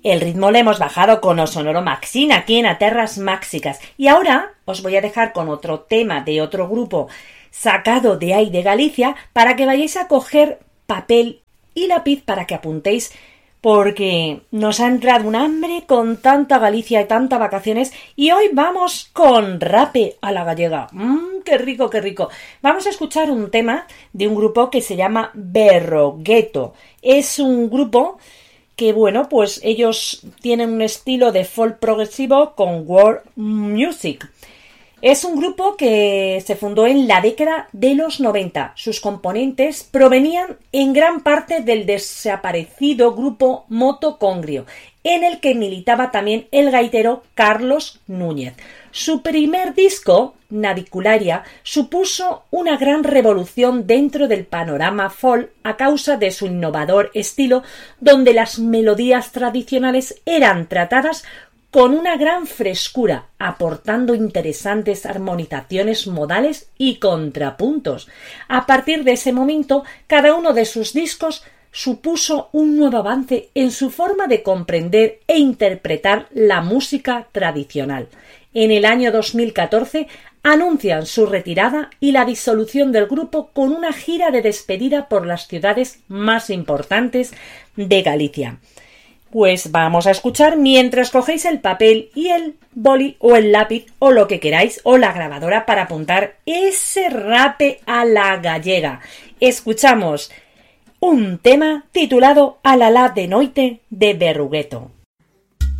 El ritmo le hemos bajado con o sonoro maxín aquí en A Terras Máxicas. Y ahora os voy a dejar con otro tema de otro grupo sacado de ahí de Galicia para que vayáis a coger papel y lápiz para que apuntéis, porque nos ha entrado un hambre con tanta Galicia y tantas vacaciones, y hoy vamos con rape a la gallega. ¡Qué rico, qué rico! Vamos a escuchar un tema de un grupo que se llama Berrogueto. Es un grupo que, bueno, pues ellos tienen un estilo de folk progresivo con world music. Es un grupo que se fundó en la década de los 90. Sus componentes provenían en gran parte del desaparecido grupo Motocongrio, en el que militaba también el gaitero Carlos Núñez. Su primer disco, Navicularia, supuso una gran revolución dentro del panorama folk a causa de su innovador estilo, donde las melodías tradicionales eran tratadas con una gran frescura, aportando interesantes armonizaciones modales y contrapuntos. A partir de ese momento, cada uno de sus discos supuso un nuevo avance en su forma de comprender e interpretar la música tradicional. En el año 2014 anuncian su retirada y la disolución del grupo con una gira de despedida por las ciudades más importantes de Galicia. Pues vamos a escuchar mientras cogéis el papel y el boli o el lápiz o lo que queráis o la grabadora para apuntar ese rape a la gallega. Escuchamos un tema titulado A la de noite de Berrogueto.